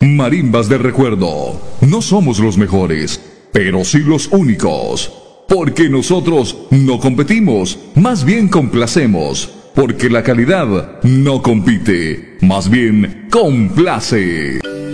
Marimbas de recuerdo. No somos los mejores, pero sí los únicos. Porque nosotros no competimos, más bien complacemos. Porque la calidad no compite, más bien complace.